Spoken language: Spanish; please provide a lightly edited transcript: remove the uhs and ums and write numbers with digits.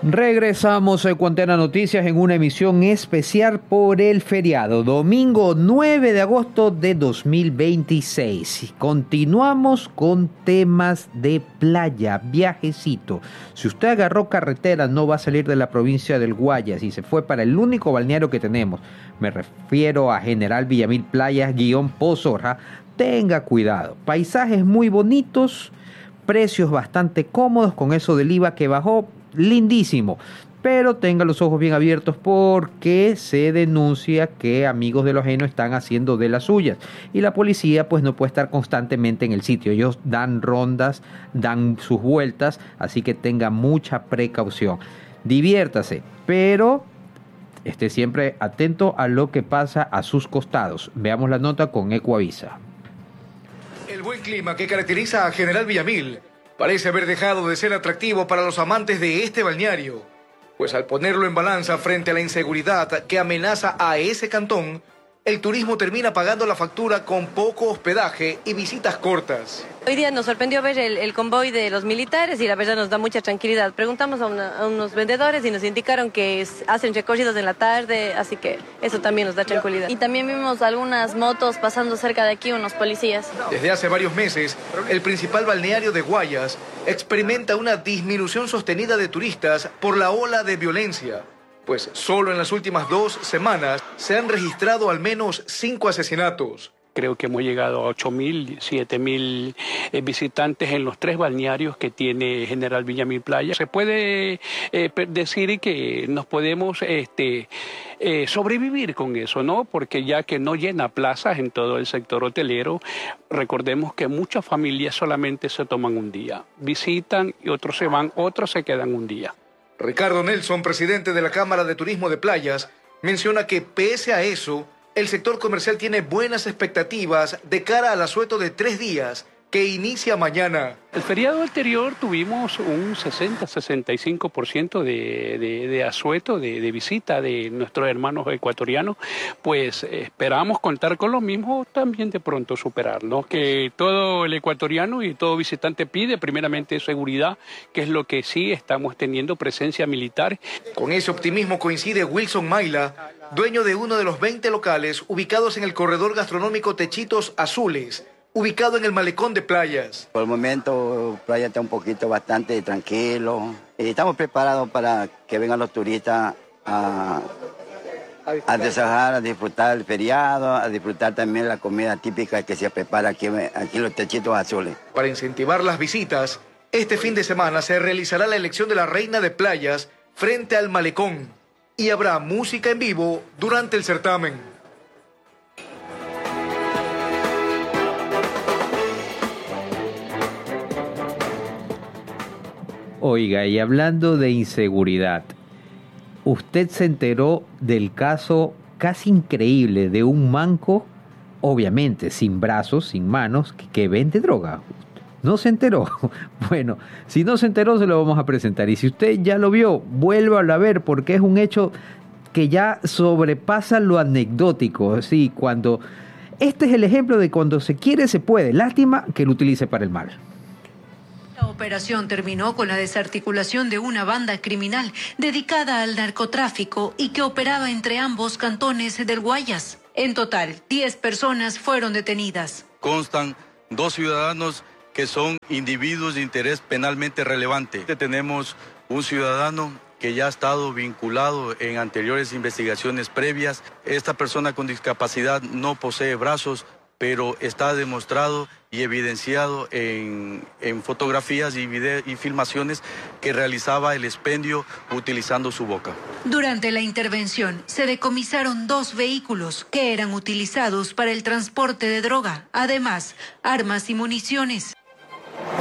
Regresamos a Cuantena Noticias en una emisión especial por el feriado, domingo 9 de agosto de 2026. Continuamos con temas de playa, viajecito. Si usted agarró carretera, no va a salir de la provincia del Guayas y se fue para el único balneario que tenemos. Me refiero a General Villamil Playas _ Pozorja. Tenga cuidado. Paisajes muy bonitos, precios bastante cómodos con eso del IVA que bajó. Lindísimo, pero tenga los ojos bien abiertos porque se denuncia que amigos de lo ajeno están haciendo de las suyas y la policía pues no puede estar constantemente en el sitio. Ellos dan rondas, dan sus vueltas, así que tenga mucha precaución. Diviértase, pero esté siempre atento a lo que pasa a sus costados. Veamos la nota con Ecoavisa. El buen clima que caracteriza a General Villamil parece haber dejado de ser atractivo para los amantes de este balneario, pues al ponerlo en balanza frente a la inseguridad que amenaza a ese cantón, el turismo termina pagando la factura con poco hospedaje y visitas cortas. Hoy día nos sorprendió ver el convoy de los militares y la verdad nos da mucha tranquilidad. Preguntamos a unos vendedores y nos indicaron que hacen recorridos en la tarde, así que eso también nos da tranquilidad. Y también vimos algunas motos pasando cerca de aquí, unos policías. Desde hace varios meses, el principal balneario de Guayas experimenta una disminución sostenida de turistas por la ola de violencia, pues solo en las últimas 2 semanas se han registrado al menos 5 asesinatos. Creo que hemos llegado a 8.000, 7.000 visitantes en los 3 balnearios que tiene General Villamil Playa. Se puede decir que nos podemos sobrevivir con eso, ¿no? Porque ya que no llena plazas en todo el sector hotelero, recordemos que muchas familias solamente se toman un día. Visitan y otros se van, otros se quedan un día. Ricardo Nelson, presidente de la Cámara de Turismo de Playas, menciona que pese a eso, el sector comercial tiene buenas expectativas de cara al asueto de 3 días que inicia mañana. El feriado anterior tuvimos un 60-65% de asueto, de visita de nuestros hermanos ecuatorianos, pues esperamos contar con lo mismo, también de pronto superarlo. Que todo el ecuatoriano y todo visitante pide primeramente seguridad, que es lo que sí estamos teniendo, presencia militar. Con ese optimismo coincide Wilson Mayla, dueño de uno de los 20 locales ubicados en el corredor gastronómico Techitos Azules, ubicado en el malecón de Playas. Por el momento, Playa está un poquito bastante tranquilo. Estamos preparados para que vengan los turistas a desahogar, a disfrutar el feriado, a disfrutar también la comida típica que se prepara aquí en los Techitos Azules. Para incentivar las visitas, este fin de semana se realizará la elección de la reina de Playas frente al malecón y habrá música en vivo durante el certamen. Oiga, y hablando de inseguridad, usted se enteró del caso casi increíble de un manco, obviamente sin brazos, sin manos, que vende droga. ¿No se enteró? Bueno, si no se enteró, se lo vamos a presentar. Y si usted ya lo vio, vuélvalo a ver, porque es un hecho que ya sobrepasa lo anecdótico. Sí, cuando este es el ejemplo de cuando se quiere, se puede. Lástima que lo utilice para el mal. La operación terminó con la desarticulación de una banda criminal dedicada al narcotráfico y que operaba entre ambos cantones del Guayas. En total, 10 personas fueron detenidas. Constan 2 ciudadanos que son individuos de interés penalmente relevante. Tenemos un ciudadano que ya ha estado vinculado en anteriores investigaciones previas. Esta persona con discapacidad no posee brazos, pero está demostrado y evidenciado en fotografías y filmaciones que realizaba el expendio utilizando su boca. Durante la intervención se decomisaron 2 vehículos que eran utilizados para el transporte de droga, además armas y municiones.